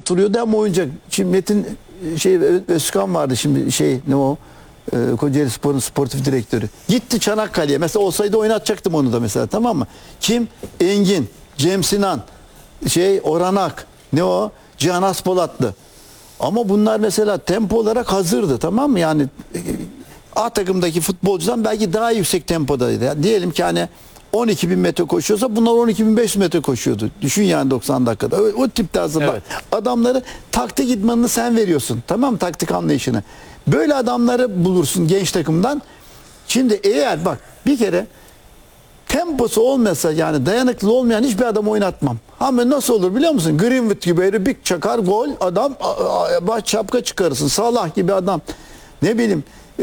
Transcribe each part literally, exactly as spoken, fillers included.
oturuyordu ama oyuncak. Şimdi Metin şey Özkan vardı şimdi şey ne o? Ee, Kocaeli Spor'un sportif direktörü. Gitti Çanakkale'ye. Mesela olsaydı oynatacaktım onu da mesela, tamam mı? Kim? Engin, Cem Sinan, şey Orhan Ak, ne o? Cihan Aspolatlı. Ama bunlar mesela tempo olarak hazırdı, tamam mı? Yani e, A takımdaki futbolcudan belki daha yüksek tempodaydı. Yani diyelim ki hani on iki bin metre koşuyorsa bunlar on iki bin beş yüz metre koşuyordu. Düşün yani doksan dakikada. O, o tipte hazırlar. Evet. Adamları taktik idmanını sen veriyorsun. Tamam mı? Taktik anlayışını. Böyle adamları bulursun genç takımdan. Şimdi eğer bak bir kere temposu olmasa, yani dayanıklı olmayan hiçbir adam oynatmam. Ama nasıl olur biliyor musun? Greenwood gibi herif bir çakar gol, adam baş şapka çıkarırsın. Salah gibi adam. Ne bileyim e,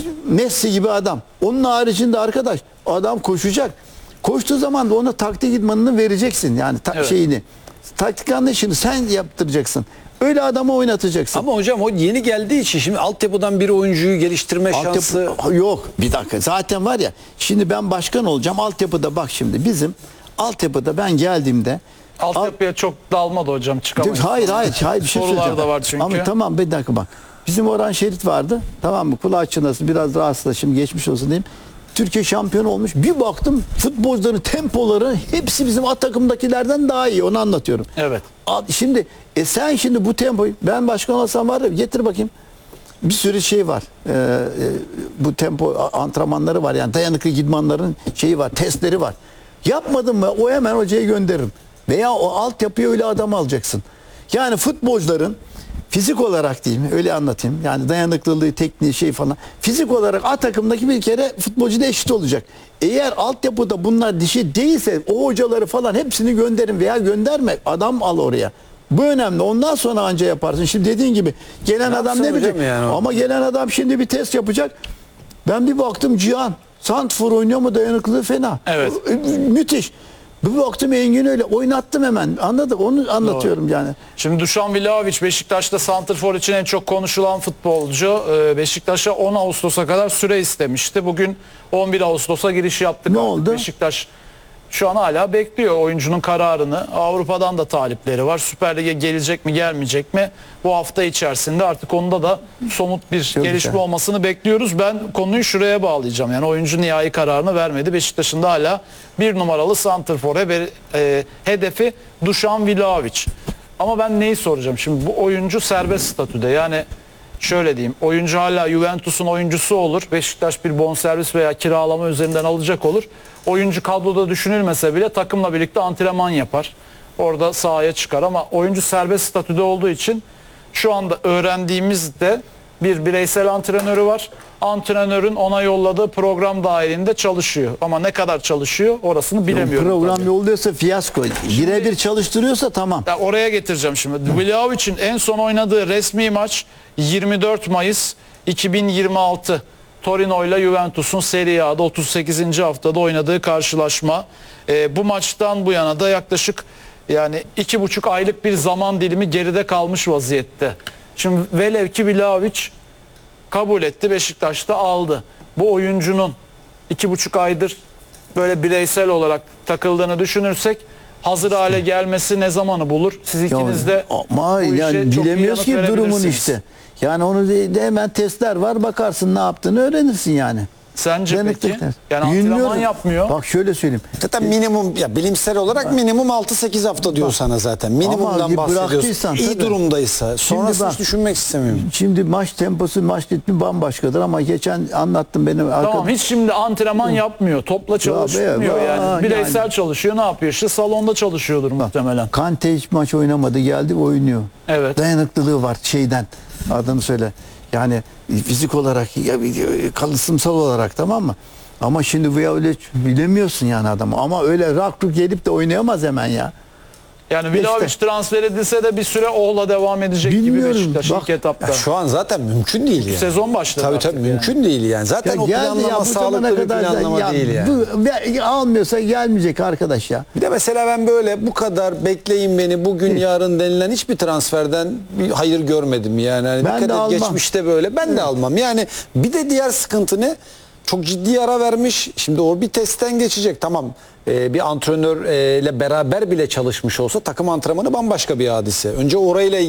Messi gibi adam. Onun haricinde arkadaş adam koşacak. Koştuğu zaman da ona taktik idmanını vereceksin. Yani ta, Evet. şeyini. Taktik anlayışını sen yaptıracaksın. Öyle adamı oynatacaksın. Ama hocam o yeni geldiği için şimdi altyapıdan bir oyuncuyu geliştirme Altyapı- şansı yok. Bir dakika. Zaten var ya, şimdi ben başkan olacağım. Altyapıda bak şimdi bizim altyapıda ben geldiğimde Altyapıya çok dalmadı hocam, çıkamayız. hayır hayır hayır bir şey Sorular söyleyeceğim. da var çünkü. Ama tamam bir dakika bak. Bizim Orhan Şerit vardı. Tamam mı? Kulağı çınlasın. Biraz rahatsız da şimdi geçmiş olsun diyeyim. Türkiye şampiyonu olmuş. Bir baktım futbolcuların tempoları hepsi bizim A takımdakilerden daha iyi. Onu anlatıyorum. Evet. Al- Şimdi e sen şimdi bu tempoyu, ben başkan olsam var ya, getir bakayım. Bir sürü şey var. Ee, e, bu tempo antrenmanları var. Yani dayanıklı idmanların şeyi var, testleri var. Yapmadın mı o hemen hocaya gönderirim. Veya o altyapıya öyle adam alacaksın. Yani futbolcuların fizik olarak diyeyim, öyle anlatayım. Yani dayanıklılığı, tekniği şey falan. Fizik olarak A takımdaki bir kere futbolcu da eşit olacak. Eğer altyapıda bunlar dişi değilse o hocaları falan hepsini gönderin veya gönderme. Adam al oraya. Bu önemli. Ondan sonra anca yaparsın. Şimdi dediğin gibi gelen Ne adam yapsın ne hocam bilecek? yani o? Ama gelen adam şimdi bir test yapacak. Ben bir baktım Cihan Santfor oynuyor mu, dayanıklılığı fena. Evet. Müthiş. Bir baktım Engin öyle oynattım hemen. Anladın? Onu anlatıyorum yani. Şimdi Dušan Vlahović Beşiktaş'ta santrfor için en çok konuşulan futbolcu. Ee, Beşiktaş'a on Ağustos'a kadar süre istemişti. Bugün on bir Ağustos'a giriş yaptık. Ne artık. oldu? Beşiktaş şu an hala bekliyor oyuncunun kararını. Avrupa'dan da talipleri var. Süper Lig'e gelecek mi gelmeyecek mi? Bu hafta içerisinde artık onda da somut bir Çok gelişme güzel. olmasını bekliyoruz. Ben konuyu şuraya bağlayacağım. Yani oyuncu nihai kararını vermedi. Beşiktaş'ın da hala bir numaralı santrfor he- e, hedefi Dušan Vlahović. Ama ben neyi soracağım? Şimdi bu oyuncu serbest statüde. Yani şöyle diyeyim. Oyuncu hala Juventus'un oyuncusu olur. Beşiktaş bir bonservis veya kiralama üzerinden alacak olur. Oyuncu kadroda düşünülmese bile takımla birlikte antrenman yapar. Orada sahaya çıkar ama oyuncu serbest statüde olduğu için şu anda öğrendiğimizde bir bireysel antrenörü var. Antrenörün ona yolladığı program dahilinde çalışıyor. Ama ne kadar çalışıyor orasını bilemiyorum. Program tabii. yolluyorsa fiyasko. Birebir çalıştırıyorsa tamam. Ya oraya getireceğim şimdi. Vlahovic'in en son oynadığı resmi maç yirmi dört Mayıs iki bin yirmi altı. Torino ile Juventus'un Serie A'da otuz sekizinci haftada oynadığı karşılaşma. Ee, bu maçtan bu yana da yaklaşık yani iki buçuk aylık bir zaman dilimi geride kalmış vaziyette. Şimdi velev ki Vlahović kabul etti, Beşiktaş'ta aldı. Bu oyuncunun iki buçuk aydır böyle bireysel olarak takıldığını düşünürsek hazır hale gelmesi ne zamanı bulur? Siz ikiniz de ama bu işe yani çok iyi bilemiyoruz yanıt ki durumun verebilirsiniz. işte. Yani onu de, de hemen testler var, bakarsın ne yaptığını öğrenirsin yani. Sence Dayanıklı peki? test. Yani antrenman Bilmiyorum. yapmıyor. Bak şöyle söyleyeyim. zaten minimum ya bilimsel olarak minimum altı sekiz hafta diyor sana zaten. Minimumdan Ama bahsediyorsun. bıraktıysan İyi tabii. durumdaysa sonrasını bak- hiç düşünmek istemiyorum. Şimdi maç temposu, maç ritmi bambaşkadır ama geçen anlattım benim Tamam arkadaşım. hiç şimdi antrenman yapmıyor. Topla çalışmıyor be, yani. vay, Bireysel yani. çalışıyor. Ne yapıyor? İşte salonda çalışıyordur muhtemelen. Kante hiç maç oynamadı, geldi oynuyor. Evet. Dayanıklılığı var şeyden, adını söyle. Yani fizik olarak, ya, kalıtsımsal olarak, tamam mı? Ama şimdi bu ya öyle bilemiyorsun yani adamı. Ama öyle rak gelip de oynayamaz hemen ya. Yani İşte. Vlahović transfer edilse de bir süre Oğla devam edecek Bilmiyorum. gibi Beşiktaş Bak- ilk etapta. Ya şu an zaten mümkün değil yani. Sezon başladı Tabii artık tabii yani. mümkün değil yani. Zaten Ya o geldi ya, planlama bu zamana sağlıklı bir kadar da- planlama ya değil yani. bu- ve- almıyorsa gelmeyecek arkadaş ya. Bir de mesela ben böyle bu kadar bekleyin beni bugün yarın denilen hiçbir transferden bir hayır görmedim yani. Hani Ben dikkat de et, almam. geçmişte böyle ben de almam. Yani bir de diğer sıkıntı ne? Çok ciddi ara vermiş. Şimdi o bir testten geçecek. Tamam. Ee, bir antrenörle beraber bile çalışmış olsa takım antrenmanı bambaşka bir hadise. Önce orayla